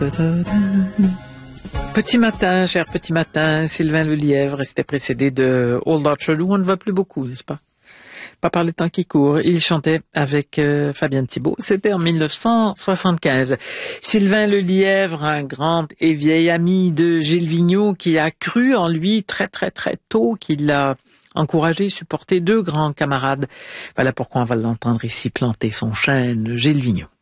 Petit matin, cher petit matin, Sylvain Lelièvre, c'était précédé de Old Archer, où on ne va plus beaucoup, n'est-ce pas? Pas par les temps qui courent. Il chantait avec Fabienne Thibault. C'était en 1975. Sylvain Lelièvre, un grand et vieil ami de Gilles Vigneault, qui a cru en lui très très très tôt, qui l'a encouragé, supporté, deux grands camarades. Voilà pourquoi on va l'entendre ici planter son chêne, Gilles Vigneault.